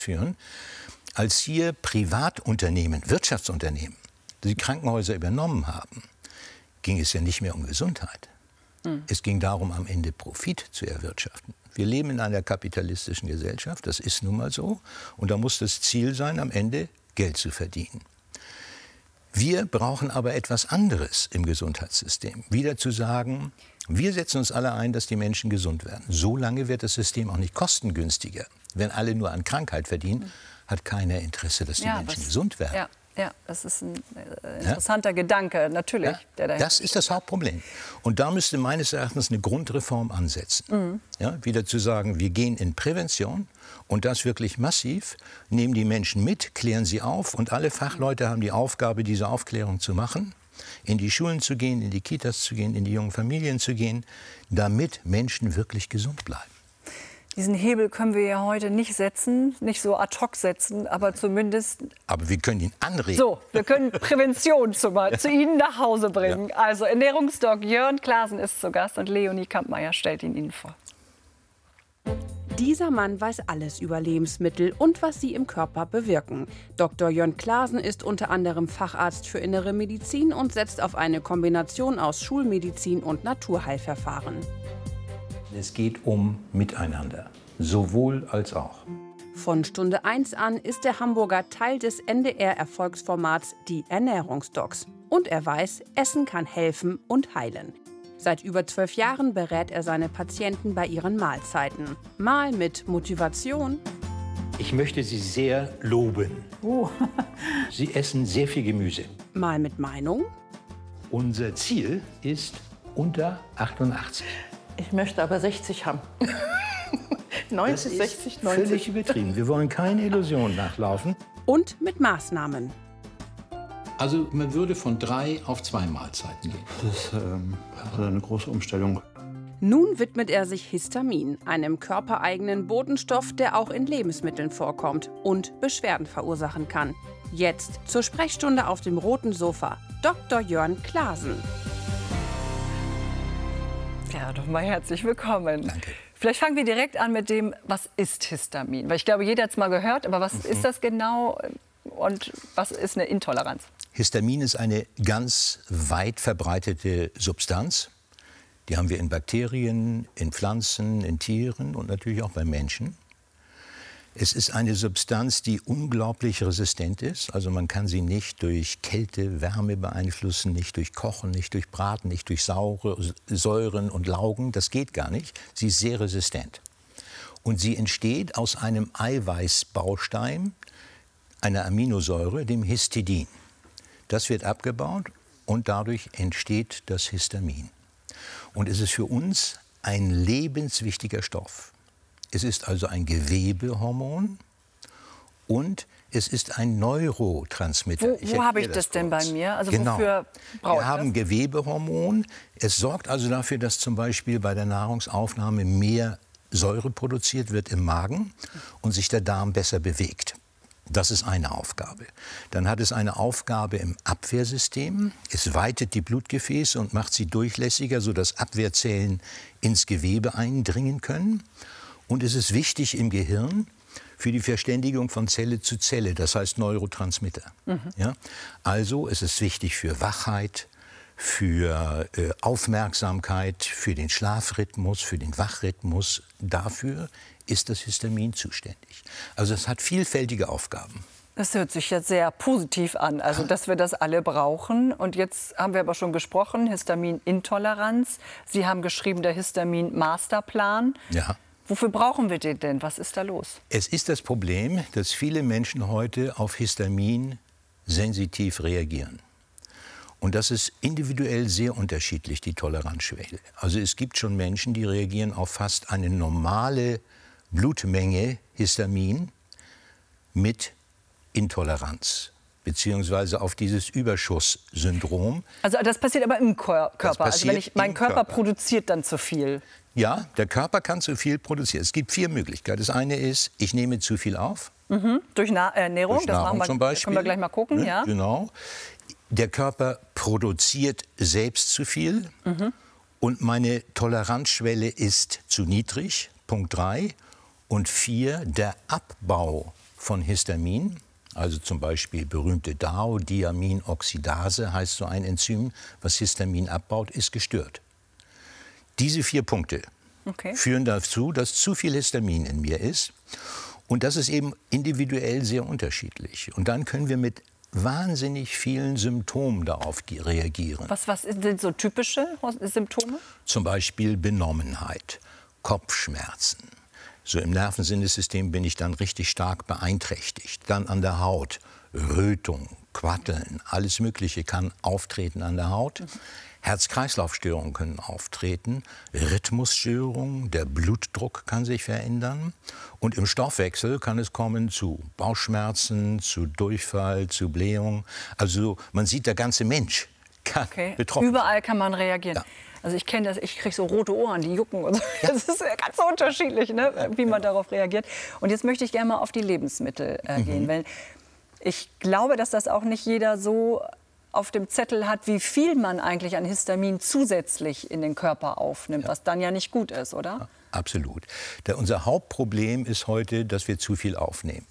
führen, als hier Privatunternehmen, Wirtschaftsunternehmen, die Krankenhäuser übernommen haben, ging es ja nicht mehr um Gesundheit. Es ging darum, am Ende Profit zu erwirtschaften. Wir leben in einer kapitalistischen Gesellschaft, das ist nun mal so. Und da muss das Ziel sein, am Ende Geld zu verdienen. Wir brauchen aber etwas anderes im Gesundheitssystem. Wieder zu sagen, wir setzen uns alle ein, dass die Menschen gesund werden. Solange wird das System auch nicht kostengünstiger. Wenn alle nur an Krankheit verdienen, hat keiner Interesse, dass die Menschen gesund werden. Ja, das ist ein interessanter Gedanke, natürlich. Ja, das ist das Hauptproblem. Und da müsste meines Erachtens eine Grundreform ansetzen. Ja, wieder zu sagen, wir gehen in Prävention und das wirklich massiv, nehmen die Menschen mit, klären sie auf und alle Fachleute haben die Aufgabe, diese Aufklärung zu machen, in die Schulen zu gehen, in die Kitas zu gehen, in die jungen Familien zu gehen, damit Menschen wirklich gesund bleiben. Diesen Hebel können wir ja heute nicht setzen, nicht so ad hoc setzen, aber zumindest... Aber wir können ihn anregen. So, wir können Prävention zu Ihnen nach Hause bringen. Ja. Also Ernährungsdoc Jörn Clasen ist zu Gast und Leonie Kampmeier stellt ihn Ihnen vor. Dieser Mann weiß alles über Lebensmittel und was sie im Körper bewirken. Dr. Jörn Clasen ist unter anderem Facharzt für Innere Medizin und setzt auf eine Kombination aus Schulmedizin und Naturheilverfahren. Es geht um Miteinander, sowohl als auch. Von Stunde 1 an ist der Hamburger Teil des NDR-Erfolgsformats Die Ernährungsdocs. Und er weiß, Essen kann helfen und heilen. Seit über 12 Jahren berät er seine Patienten bei ihren Mahlzeiten. Mal mit Motivation. Ich möchte Sie sehr loben. Sie essen sehr viel Gemüse. Mal mit Meinung. Unser Ziel ist unter 88. Ich möchte aber 60 haben. 90, 60, 90. Völlig übertrieben. Wir wollen keine Illusion nachlaufen. Und mit Maßnahmen. Also man würde von 3 auf 2 Mahlzeiten gehen. Das ist eine große Umstellung. Nun widmet er sich Histamin, einem körpereigenen Botenstoff, der auch in Lebensmitteln vorkommt und Beschwerden verursachen kann. Jetzt zur Sprechstunde auf dem roten Sofa. Dr. Jörn Clasen. Ja, doch mal herzlich willkommen. Danke. Vielleicht fangen wir direkt an mit dem, was ist Histamin? Weil ich glaube, jeder hat es mal gehört, aber was ist das genau und was ist eine Intoleranz? Histamin ist eine ganz weit verbreitete Substanz. Die haben wir in Bakterien, in Pflanzen, in Tieren und natürlich auch bei Menschen. Es ist eine Substanz, die unglaublich resistent ist. Also man kann sie nicht durch Kälte, Wärme beeinflussen, nicht durch Kochen, nicht durch Braten, nicht durch Säuren und Laugen. Das geht gar nicht. Sie ist sehr resistent. Und sie entsteht aus einem Eiweißbaustein, einer Aminosäure, dem Histidin. Das wird abgebaut und dadurch entsteht das Histamin. Und es ist für uns ein lebenswichtiger Stoff. Es ist also ein Gewebehormon und es ist ein Neurotransmitter. Wo habe ich das denn bei mir? Also genau. Wofür brauche ich Wir haben Gewebehormon. Es sorgt also dafür, dass zum Beispiel bei der Nahrungsaufnahme mehr Säure produziert wird im Magen und sich der Darm besser bewegt. Das ist eine Aufgabe. Dann hat es eine Aufgabe im Abwehrsystem. Es weitet die Blutgefäße und macht sie durchlässiger, sodass Abwehrzellen ins Gewebe eindringen können. Und es ist wichtig im Gehirn für die Verständigung von Zelle zu Zelle, das heißt Neurotransmitter. Ja? Also es ist wichtig für Wachheit, für Aufmerksamkeit, für den Schlafrhythmus, für den Wachrhythmus. Dafür ist das Histamin zuständig. Also es hat vielfältige Aufgaben. Das hört sich jetzt sehr positiv an, also dass wir das alle brauchen. Und jetzt haben wir aber schon gesprochen, Histaminintoleranz. Sie haben geschrieben, der Histamin-Masterplan. Ja. Wofür brauchen wir den denn? Was ist da los? Es ist das Problem, dass viele Menschen heute auf Histamin sensitiv reagieren. Und das ist individuell sehr unterschiedlich, die Toleranzschwelle. Also es gibt schon Menschen, die reagieren auf fast eine normale Blutmenge Histamin mit Intoleranz, beziehungsweise auf dieses Überschusssyndrom. Also das passiert aber im Körper. Also wenn mein Körper produziert dann zu viel. Ja, der Körper kann zu viel produzieren. Es gibt 4 Möglichkeiten. Das eine ist, ich nehme zu viel auf. Durch Ernährung, durch Nahrung das zum Beispiel. Können wir gleich mal gucken. Ja. Genau. Der Körper produziert selbst zu viel und meine Toleranzschwelle ist zu niedrig, Punkt 3. Und 4, der Abbau von Histamin, also zum Beispiel berühmte DAO-Diaminoxidase heißt so ein Enzym, was Histamin abbaut, ist gestört. Diese 4 Punkte führen dazu, dass zu viel Histamin in mir ist. Und das ist eben individuell sehr unterschiedlich. Und dann können wir mit wahnsinnig vielen Symptomen darauf reagieren. Was sind so typische Symptome? Zum Beispiel Benommenheit, Kopfschmerzen. So im Nervensinnesystem bin ich dann richtig stark beeinträchtigt. Dann an der Haut, Rötung, Quatteln, alles Mögliche kann auftreten an der Haut. Herz-Kreislauf-Störungen können auftreten, Rhythmusstörungen, der Blutdruck kann sich verändern. Und im Stoffwechsel kann es kommen zu Bauchschmerzen, zu Durchfall, zu Blähung. Also man sieht, der ganze Mensch kann betroffen sein. Überall kann man reagieren. Ja. Also ich kenne das, ich kriege so rote Ohren, die jucken und so. Das ist ganz so unterschiedlich, ne, wie man darauf reagiert. Und jetzt möchte ich gerne mal auf die Lebensmittel gehen, weil ich glaube, dass das auch nicht jeder so auf dem Zettel hat, wie viel man eigentlich an Histamin zusätzlich in den Körper aufnimmt, was dann ja nicht gut ist, oder? Ja, absolut. Unser Hauptproblem ist heute, dass wir zu viel aufnehmen.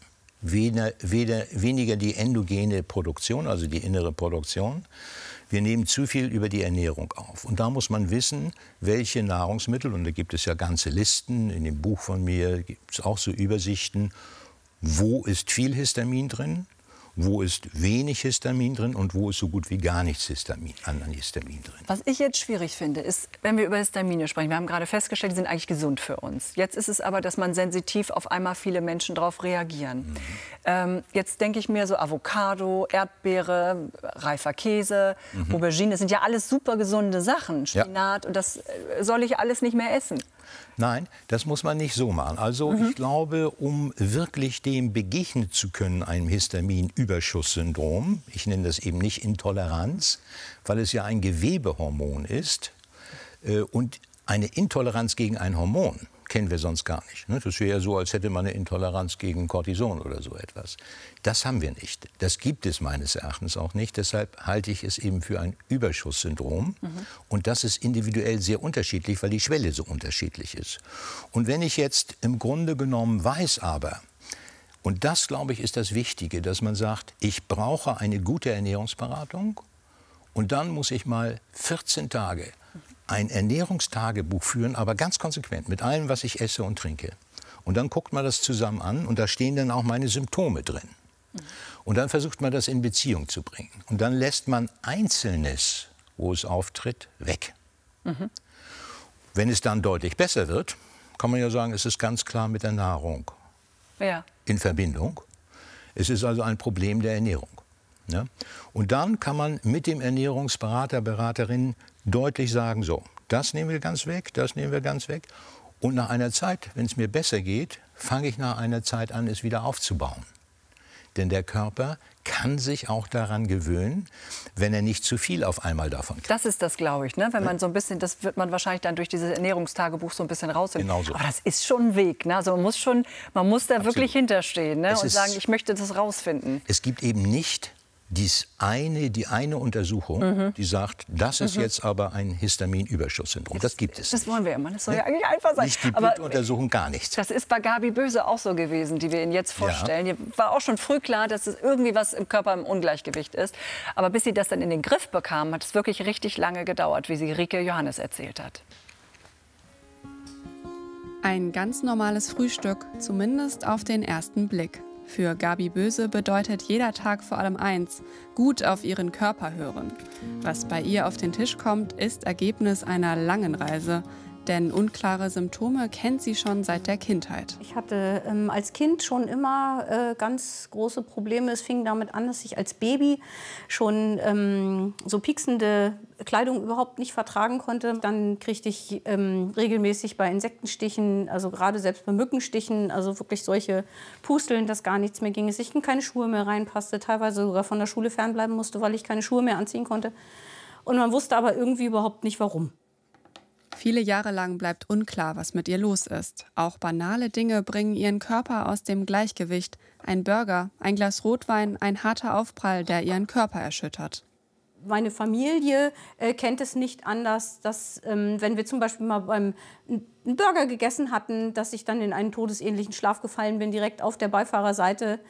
Weniger die endogene Produktion, also die innere Produktion. Wir nehmen zu viel über die Ernährung auf. Und da muss man wissen, welche Nahrungsmittel, und da gibt es ja ganze Listen, in dem Buch von mir gibt es auch so Übersichten, wo ist viel Histamin drin, wo ist wenig Histamin drin und wo ist so gut wie gar nichts an Histamin drin. Was ich jetzt schwierig finde, ist, wenn wir über Histamine sprechen, wir haben gerade festgestellt, die sind eigentlich gesund für uns. Jetzt ist es aber, dass man sensitiv auf einmal viele Menschen darauf reagieren. Jetzt denke ich mir so Avocado, Erdbeere, reifer Käse, Aubergine, das sind ja alles super gesunde Sachen, Spinat, und das soll ich alles nicht mehr essen. Nein, das muss man nicht so machen. Also ich glaube, um wirklich dem begegnen zu können, einem Histaminüberschusssyndrom, ich nenne das eben nicht Intoleranz, weil es ja ein Gewebehormon ist, und eine Intoleranz gegen ein Hormon kennen wir sonst gar nicht. Das wäre ja so, als hätte man eine Intoleranz gegen Cortison oder so etwas. Das haben wir nicht. Das gibt es meines Erachtens auch nicht. Deshalb halte ich es eben für ein Überschusssyndrom. Und das ist individuell sehr unterschiedlich, weil die Schwelle so unterschiedlich ist. Und wenn ich jetzt im Grunde genommen weiß aber, und das, glaube ich, ist das Wichtige, dass man sagt, ich brauche eine gute Ernährungsberatung und dann muss ich mal 14 Tage ein Ernährungstagebuch führen, aber ganz konsequent, mit allem, was ich esse und trinke. Und dann guckt man das zusammen an und da stehen dann auch meine Symptome drin. Und dann versucht man das in Beziehung zu bringen. Und dann lässt man Einzelnes, wo es auftritt, weg. Wenn es dann deutlich besser wird, kann man ja sagen, es ist ganz klar mit der Nahrung in Verbindung. Es ist also ein Problem der Ernährung. Ne? Und dann kann man mit dem Ernährungsberater, Beraterin deutlich sagen, so, das nehmen wir ganz weg, das nehmen wir ganz weg. Und nach einer Zeit, wenn es mir besser geht, fange ich nach einer Zeit an, es wieder aufzubauen. Denn der Körper kann sich auch daran gewöhnen, wenn er nicht zu viel auf einmal davon kriegt. Das ist das, glaube ich, ne? Wenn man so ein bisschen, das wird man wahrscheinlich dann durch dieses Ernährungstagebuch so ein bisschen rausfinden. Genau so. Aber das ist schon ein Weg, ne? Also man muss da wirklich hinterstehen, ne? Und sagen, ich möchte das rausfinden. Es gibt eben nicht die eine Untersuchung, die sagt, das ist jetzt aber ein Histaminüberschusssyndrom. Das gibt es. Das wollen wir immer. Das soll ja eigentlich einfach sein. Nicht die Blutuntersuchung, gar nichts. Das ist bei Gabi Böse auch so gewesen, die wir Ihnen jetzt vorstellen. Ihr war auch schon früh klar, dass es irgendwie was im Körper im Ungleichgewicht ist. Aber bis sie das dann in den Griff bekam, hat es wirklich richtig lange gedauert, wie sie Rike Johannes erzählt hat. Ein ganz normales Frühstück, zumindest auf den ersten Blick. Für Gabi Böse bedeutet jeder Tag vor allem eins: gut auf ihren Körper hören. Was bei ihr auf den Tisch kommt, ist Ergebnis einer langen Reise. Denn unklare Symptome kennt sie schon seit der Kindheit. Ich hatte als Kind schon immer ganz große Probleme. Es fing damit an, dass ich als Baby schon so pieksende Kleidung überhaupt nicht vertragen konnte. Dann kriegte ich regelmäßig bei Insektenstichen, also gerade selbst bei Mückenstichen, also wirklich solche Pusteln, dass gar nichts mehr ging. Dass ich in keine Schuhe mehr reinpasste, teilweise sogar von der Schule fernbleiben musste, weil ich keine Schuhe mehr anziehen konnte. Und man wusste aber irgendwie überhaupt nicht, warum. Viele Jahre lang bleibt unklar, was mit ihr los ist. Auch banale Dinge bringen ihren Körper aus dem Gleichgewicht. Ein Burger, ein Glas Rotwein, ein harter Aufprall, der ihren Körper erschüttert. Meine Familie kennt es nicht anders, dass wenn wir zum Beispiel mal beim einen Burger gegessen hatten, dass ich dann in einen todesähnlichen Schlaf gefallen bin, direkt auf der Beifahrerseite.